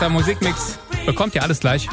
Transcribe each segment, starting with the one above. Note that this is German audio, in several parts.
Der Musikmix bekommt ihr alles gleich.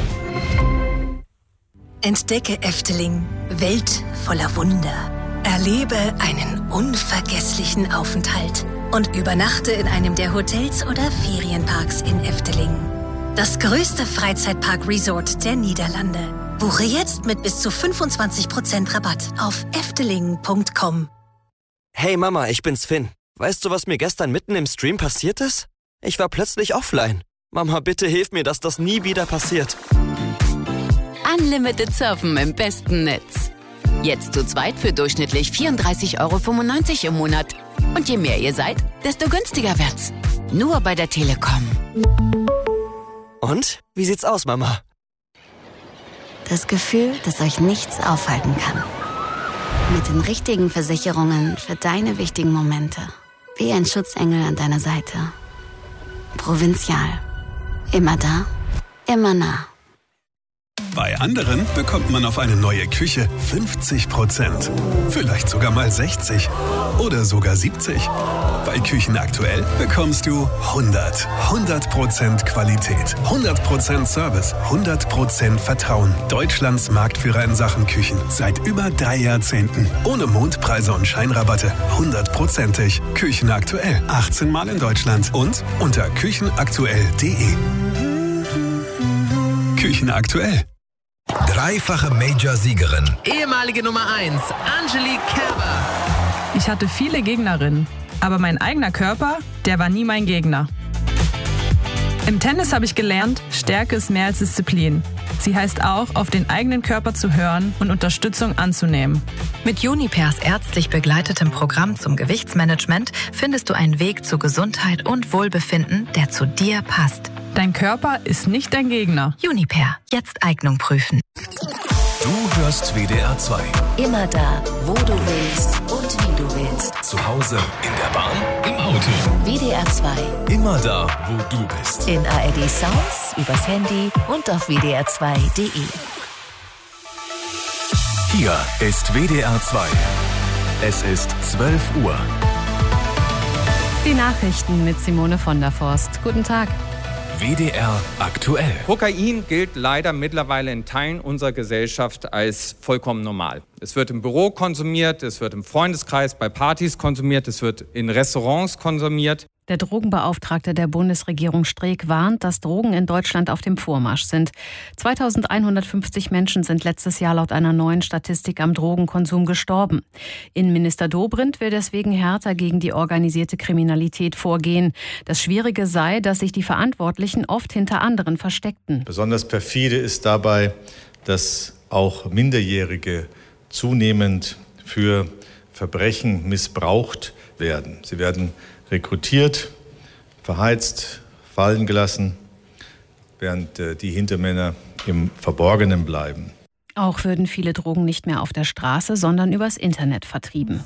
Entdecke Efteling, Welt voller Wunder. Erlebe einen unvergesslichen Aufenthalt und übernachte in einem der Hotels oder Ferienparks in Efteling. Das größte Freizeitpark-Resort der Niederlande. Buche jetzt mit bis zu 25% Rabatt auf efteling.com. Hey Mama, ich bin's Finn. Weißt du, was mir gestern mitten im Stream passiert ist? Ich war plötzlich offline. Mama, bitte hilf mir, dass das nie wieder passiert. Unlimited Surfen im besten Netz. Jetzt zu zweit für durchschnittlich 34,95 € im Monat. Und je mehr ihr seid, desto günstiger wird's. Nur bei der Telekom. Und? Wie sieht's aus, Mama? Das Gefühl, dass euch nichts aufhalten kann. Mit den richtigen Versicherungen für deine wichtigen Momente. Wie ein Schutzengel an deiner Seite. Provinzial. Immer da, immer nah. Bei anderen bekommt man auf eine neue Küche 50%. Vielleicht sogar mal 60. Oder sogar 70. Bei Küchen aktuell bekommst du 100% Qualität, 100% Service, 100% Vertrauen. Deutschlands Marktführer in Sachen Küchen. Seit über 3 Jahrzehnten. Ohne Mondpreise und Scheinrabatte. 100%ig. Küchen aktuell. 18 Mal in Deutschland. Und unter küchenaktuell.de. Küchen aktuell. Dreifache Major-Siegerin. Ehemalige Nummer 1, Angelique Kerber. Ich hatte viele Gegnerinnen, aber mein eigener Körper, der war nie mein Gegner. Im Tennis habe ich gelernt, Stärke ist mehr als Disziplin. Sie heißt auch, auf den eigenen Körper zu hören und Unterstützung anzunehmen. Mit Junipers ärztlich begleitetem Programm zum Gewichtsmanagement findest du einen Weg zu Gesundheit und Wohlbefinden, der zu dir passt. Dein Körper ist nicht dein Gegner. Juniper, jetzt Eignung prüfen. Du hörst WDR 2. Immer da, wo du willst und wie du willst. Zu Hause, in der Bahn, im Auto. WDR 2. Immer da, wo du bist. In ARD Sounds, übers Handy und auf wdr2.de. Hier ist WDR 2. Es ist 12 Uhr. Die Nachrichten mit Simone von der Forst. Guten Tag. WDR aktuell. Kokain gilt leider mittlerweile in Teilen unserer Gesellschaft als vollkommen normal. Es wird im Büro konsumiert, es wird im Freundeskreis bei Partys konsumiert, es wird in Restaurants konsumiert. Der Drogenbeauftragte der Bundesregierung Streeck warnt, dass Drogen in Deutschland auf dem Vormarsch sind. 2150 Menschen sind letztes Jahr laut einer neuen Statistik am Drogenkonsum gestorben. Innenminister Dobrindt will deswegen härter gegen die organisierte Kriminalität vorgehen. Das Schwierige sei, dass sich die Verantwortlichen oft hinter anderen versteckten. Besonders perfide ist dabei, dass auch Minderjährige zunehmend für Verbrechen missbraucht werden. Sie werden rekrutiert, verheizt, fallen gelassen, während die Hintermänner im Verborgenen bleiben. Auch würden viele Drogen nicht mehr auf der Straße, sondern übers Internet vertrieben.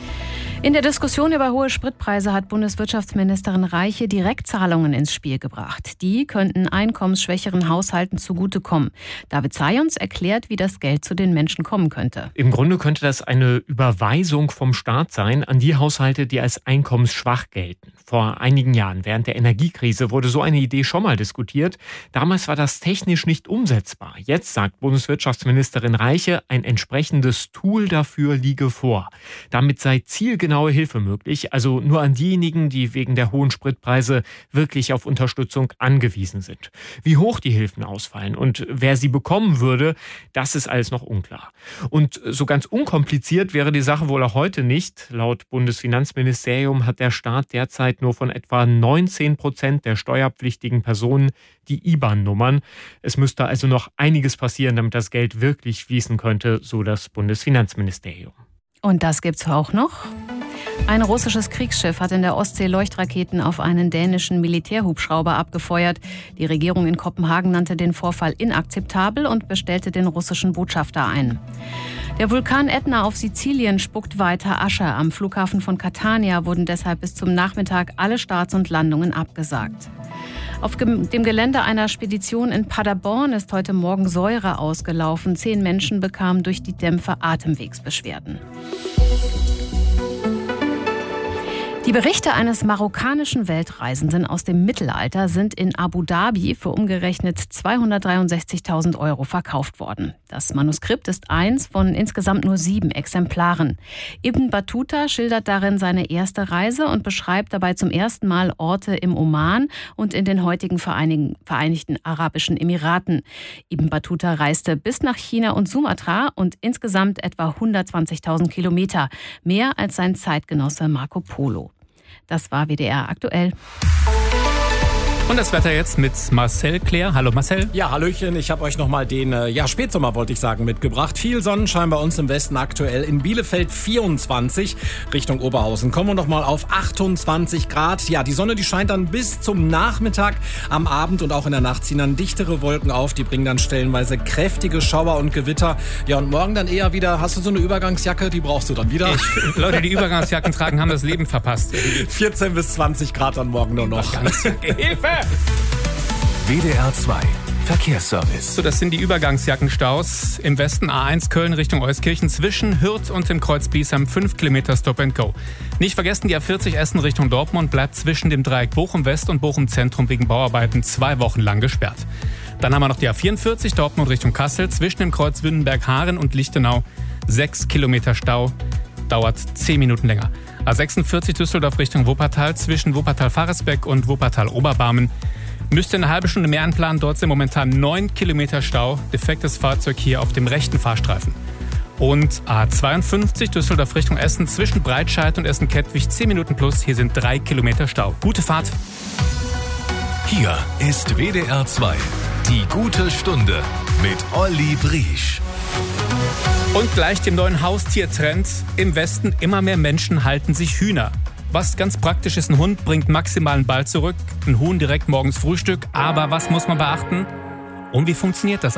In der Diskussion über hohe Spritpreise hat Bundeswirtschaftsministerin Reiche Direktzahlungen ins Spiel gebracht. Die könnten einkommensschwächeren Haushalten zugutekommen. David Zayons erklärt, wie das Geld zu den Menschen kommen könnte. Im Grunde könnte das eine Überweisung vom Staat sein an die Haushalte, die als einkommensschwach gelten. Vor einigen Jahren, während der Energiekrise, wurde so eine Idee schon mal diskutiert. Damals war das technisch nicht umsetzbar. Jetzt sagt Bundeswirtschaftsministerin Reiche, ein entsprechendes Tool dafür liege vor. Damit sei zielgenaue Hilfe möglich, also nur an diejenigen, die wegen der hohen Spritpreise wirklich auf Unterstützung angewiesen sind. Wie hoch die Hilfen ausfallen und wer sie bekommen würde, das ist alles noch unklar. Und so ganz unkompliziert wäre die Sache wohl auch heute nicht. Laut Bundesfinanzministerium hat der Staat derzeit nur von etwa 19% der steuerpflichtigen Personen die IBAN-Nummern. Es müsste also noch einiges passieren, damit das Geld wirklich fließen könnte, so das Bundesfinanzministerium. Und das gibt's auch noch. Ein russisches Kriegsschiff hat in der Ostsee Leuchtraketen auf einen dänischen Militärhubschrauber abgefeuert. Die Regierung in Kopenhagen nannte den Vorfall inakzeptabel und bestellte den russischen Botschafter ein. Der Vulkan Ätna auf Sizilien spuckt weiter Asche. Am Flughafen von Catania wurden deshalb bis zum Nachmittag alle Starts und Landungen abgesagt. Auf dem Gelände einer Spedition in Paderborn ist heute Morgen Säure ausgelaufen. 10 Menschen bekamen durch die Dämpfe Atemwegsbeschwerden. Die Berichte eines marokkanischen Weltreisenden aus dem Mittelalter sind in Abu Dhabi für umgerechnet 263.000 € verkauft worden. Das Manuskript ist eins von insgesamt nur 7 Exemplaren. Ibn Battuta schildert darin seine erste Reise und beschreibt dabei zum ersten Mal Orte im Oman und in den heutigen Vereinigten Arabischen Emiraten. Ibn Battuta reiste bis nach China und Sumatra und insgesamt etwa 120.000 Kilometer, mehr als sein Zeitgenosse Marco Polo. Das war WDR aktuell. Und das Wetter jetzt mit Marcel Claire. Hallo Marcel. Ja, hallöchen. Ich habe euch nochmal den Spätsommer, wollte ich sagen, mitgebracht. Viel Sonnenschein bei uns im Westen aktuell. In Bielefeld 24, Richtung Oberhausen. Kommen wir nochmal auf 28 Grad. Ja, die Sonne, die scheint dann bis zum Nachmittag. Am Abend und auch in der Nacht ziehen dann dichtere Wolken auf. Die bringen dann stellenweise kräftige Schauer und Gewitter. Ja, und morgen dann eher wieder, hast du so eine Übergangsjacke? Die brauchst du dann wieder. Leute, die Übergangsjacken tragen, haben das Leben verpasst. 14 bis 20 Grad dann morgen nur noch. Hilfe! WDR 2 Verkehrsservice. So, das sind die Übergangsjackenstaus. Im Westen A1 Köln Richtung Euskirchen zwischen Hürth und dem Kreuz Biesheim 5 Kilometer Stop and Go. Nicht vergessen, die A40 Essen Richtung Dortmund bleibt zwischen dem Dreieck Bochum West und Bochum Zentrum wegen Bauarbeiten 2 Wochen lang gesperrt. Dann haben wir noch die A44 Dortmund Richtung Kassel zwischen dem Kreuz Wünnenberg-Haaren und Lichtenau 6 Kilometer Stau, dauert 10 Minuten länger. A46 Düsseldorf Richtung Wuppertal zwischen Wuppertal-Faresbeck und Wuppertal-Oberbarmen. Müsste eine halbe Stunde mehr anplanen, dort sind momentan 9 Kilometer Stau. Defektes Fahrzeug hier auf dem rechten Fahrstreifen. Und A52 Düsseldorf Richtung Essen zwischen Breitscheid und Essen-Kettwig 10 Minuten plus. Hier sind 3 Kilometer Stau. Gute Fahrt. Hier ist WDR 2. Die gute Stunde mit Olli Briesch. Und gleich dem neuen Haustiertrend. Im Westen immer mehr Menschen halten sich Hühner. Was ganz praktisch ist, ein Hund bringt maximalen Ball zurück, ein Huhn direkt morgens Frühstück. Aber was muss man beachten? Und wie funktioniert das